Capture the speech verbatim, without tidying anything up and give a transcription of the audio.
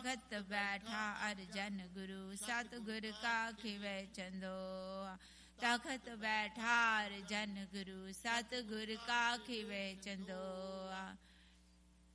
तखत बैठा अर्जन गुरु सतगुर का खिवे चंदो तखत बैठा अर्जन गुरु सतगुर का खिवे चंदो